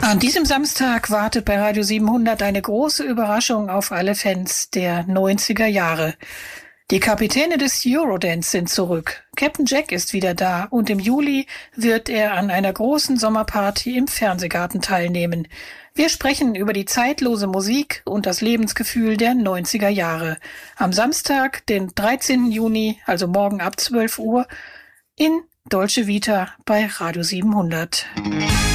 An diesem Samstag wartet bei Radio 700 eine große Überraschung auf alle Fans der 90er Jahre. Die Kapitäne des Eurodance sind zurück. Captain Jack ist wieder da und im Juli wird er an einer großen Sommerparty im Fernsehgarten teilnehmen. Wir sprechen über die zeitlose Musik und das Lebensgefühl der 90er Jahre. Am Samstag, den 13. Juni, also morgen ab 12 Uhr, in Dolce Vita bei Radio 700.